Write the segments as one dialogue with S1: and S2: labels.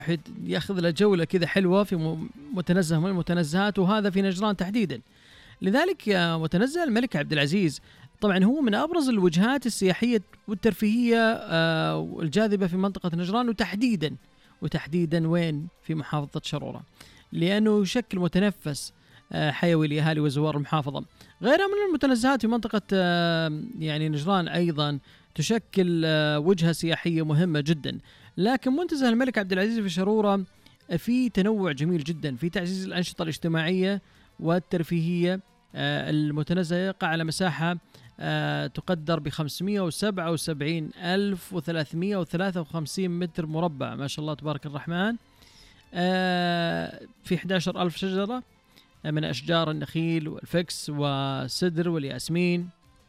S1: ياخذ له جولة كذا حلوة في متنزه من المتنزهات، وهذا في نجران تحديدا. لذلك يا متنزه الملك عبد العزيز طبعا هو من أبرز الوجهات السياحية والترفيهية والجاذبة في منطقة نجران، وتحديدا وين؟ في محافظة شرورة، لأنه يشكل متنفس حيوي لأهالي وزوار المحافظة. غيرها من المتنزهات في منطقة يعني نجران أيضا تشكل وجهة سياحية مهمة جدا. لكن منتزه الملك عبد العزيز في شرورة في تنوع جميل جدا في تعزيز الأنشطة الاجتماعية والترفيهية. المتنزه يقع على مساحة تقدر ب 577,353 متر مربع، ما شاء الله تبارك الرحمن. في 11,000 شجرة من أشجار النخيل والفكس والسدر والياسمين.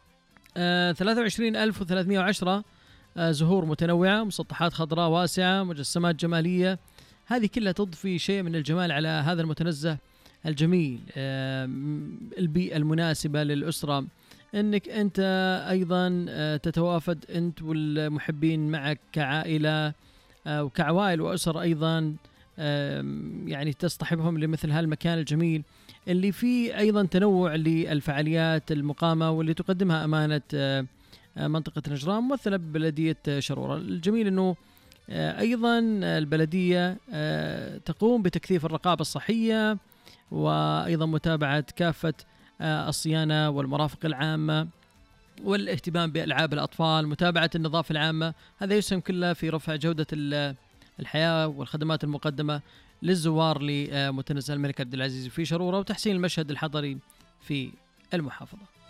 S1: 23,310 زهور متنوعة، مسطحات خضراء واسعة، مجسمات جمالية. هذه كلها تضفي شيء من الجمال على هذا المتنزه الجميل. البيئة المناسبة للأسرة، أنك أنت أيضا تتوافد أنت والمحبين معك كعائلة وكعوائل وأسر أيضا، يعني تصطحبهم لمثل هالمكان الجميل اللي فيه أيضا تنوع للفعاليات المقامة واللي تقدمها أمانة منطقة نجران ممثلة ببلدية شرورة. الجميل أنه أيضا البلدية تقوم بتكثيف الرقابة الصحية، وأيضا متابعة كافة الصيانة والمرافق العامة، والاهتمام بألعاب الأطفال، متابعة النظافة العامة. هذا يسهم كله في رفع جودة الحياة والخدمات المقدمة للزوار لمتنزه الملك عبد العزيز في شرورة، وتحسين المشهد الحضري في المحافظة.